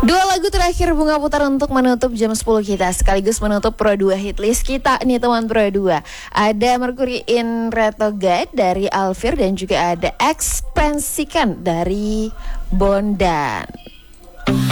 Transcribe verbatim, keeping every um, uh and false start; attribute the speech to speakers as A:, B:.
A: Dua lagu terakhir Bunga putar untuk menutup jam sepuluh kita, sekaligus menutup Pro dua Hitlist kita nih teman Pro dua. Ada Mercury in Retrograde dari Alfir dan juga ada Expansikan dari Bondan.